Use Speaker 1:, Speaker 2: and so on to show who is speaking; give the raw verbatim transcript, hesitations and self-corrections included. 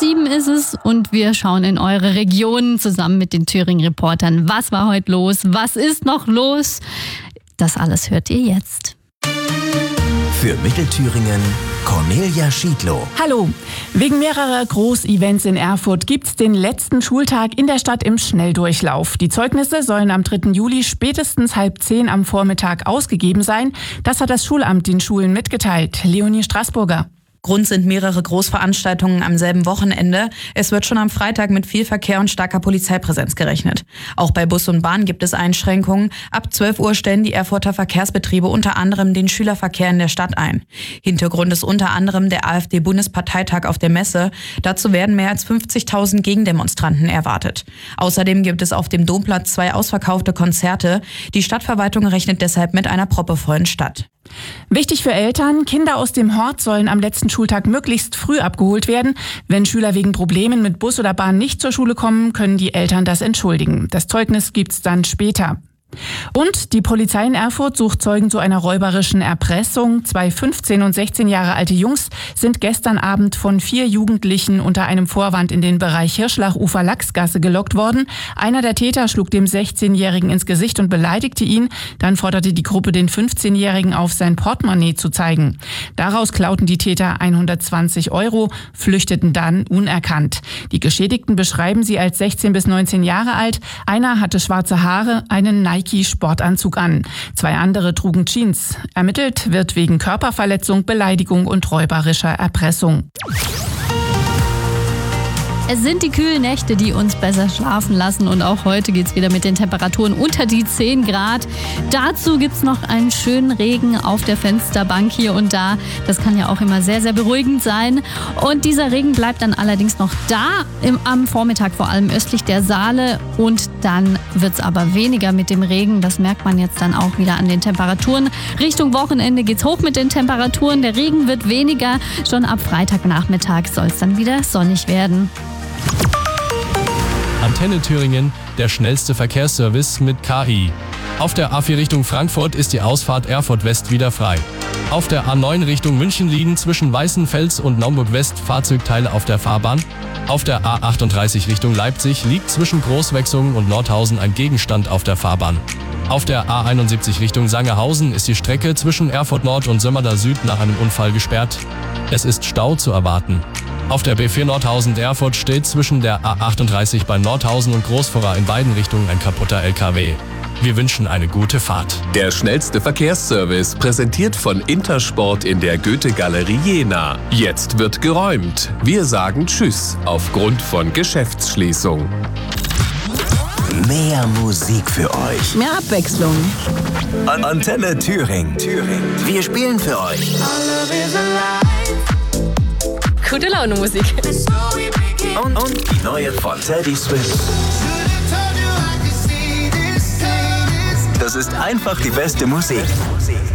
Speaker 1: sieben ist es und wir schauen in eure Region zusammen mit den Thüringen-Reportern. Was war heute los? Was ist noch los? Das alles hört ihr jetzt.
Speaker 2: Für Mittelthüringen Cornelia Schiedlow.
Speaker 3: Hallo. Wegen mehrerer Großevents in Erfurt gibt's den letzten Schultag in der Stadt im Schnelldurchlauf. Die Zeugnisse sollen am dritten Juli spätestens halb zehn am Vormittag ausgegeben sein. Das hat das Schulamt den Schulen mitgeteilt. Leonie Straßburger.
Speaker 4: Grund sind mehrere Großveranstaltungen am selben Wochenende. Es wird schon am Freitag mit viel Verkehr und starker Polizeipräsenz gerechnet. Auch bei Bus und Bahn gibt es Einschränkungen. Ab zwölf Uhr stellen die Erfurter Verkehrsbetriebe unter anderem den Schülerverkehr in der Stadt ein. Hintergrund ist unter anderem der AfD-Bundesparteitag auf der Messe. Dazu werden mehr als fünfzigtausend Gegendemonstranten erwartet. Außerdem gibt es auf dem Domplatz zwei ausverkaufte Konzerte. Die Stadtverwaltung rechnet deshalb mit einer proppevollen Stadt.
Speaker 3: Wichtig für Eltern, Kinder aus dem Hort sollen am letzten Schultag möglichst früh abgeholt werden. Wenn Schüler wegen Problemen mit Bus oder Bahn nicht zur Schule kommen, können die Eltern das entschuldigen. Das Zeugnis gibt's dann später. Und die Polizei in Erfurt sucht Zeugen zu einer räuberischen Erpressung. Zwei fünfzehn und sechzehn Jahre alte Jungs sind gestern Abend von vier Jugendlichen unter einem Vorwand in den Bereich Hirschlach-Ufer-Lachsgasse gelockt worden. Einer der Täter schlug dem sechzehnjährigen ins Gesicht und beleidigte ihn. Dann forderte die Gruppe den fünfzehnjährigen auf, sein Portemonnaie zu zeigen. Daraus klauten die Täter hundertzwanzig Euro, flüchteten dann unerkannt. Die Geschädigten beschreiben sie als sechzehn bis neunzehn Jahre alt. Einer hatte schwarze Haare, einen Nike Sportanzug an. Zwei andere trugen Jeans. Ermittelt wird wegen Körperverletzung, Beleidigung und räuberischer Erpressung.
Speaker 1: Es sind die kühlen Nächte, die uns besser schlafen lassen und auch heute geht's wieder mit den Temperaturen unter die zehn Grad. Dazu gibt's noch einen schönen Regen auf der Fensterbank hier und da. Das kann ja auch immer sehr, sehr beruhigend sein. Und dieser Regen bleibt dann allerdings noch da, im, am Vormittag vor allem östlich der Saale. Und dann wird's aber weniger mit dem Regen. Das merkt man jetzt dann auch wieder an den Temperaturen. Richtung Wochenende geht's hoch mit den Temperaturen. Der Regen wird weniger. Schon ab Freitagnachmittag soll's dann wieder sonnig werden.
Speaker 5: Antenne Thüringen, der schnellste Verkehrsservice mit K I. Auf der A vier Richtung Frankfurt ist die Ausfahrt Erfurt West wieder frei. Auf der A neun Richtung München liegen zwischen Weißenfels und Naumburg West Fahrzeugteile auf der Fahrbahn. Auf der A achtunddreißig Richtung Leipzig liegt zwischen Großwechsungen und Nordhausen ein Gegenstand auf der Fahrbahn. Auf der A einundsiebzig Richtung Sangerhausen ist die Strecke zwischen Erfurt Nord und Sömmerda Süd nach einem Unfall gesperrt. Es ist Stau zu erwarten. Auf der B vier Nordhausen-Erfurt steht zwischen der A achtunddreißig bei Nordhausen und Großvorra in beiden Richtungen ein kaputter L K W. Wir wünschen eine gute Fahrt.
Speaker 2: Der schnellste Verkehrsservice, präsentiert von Intersport in der Goethe-Galerie Jena. Jetzt wird geräumt. Wir sagen Tschüss aufgrund von Geschäftsschließung. Mehr Musik für euch.
Speaker 3: Mehr Abwechslung.
Speaker 2: An Antenne Thüringen. Thüringen. Wir spielen für euch.
Speaker 6: Gute Laune Musik.
Speaker 2: Und, und die neue von Teddy Swift. Das ist einfach die beste Musik.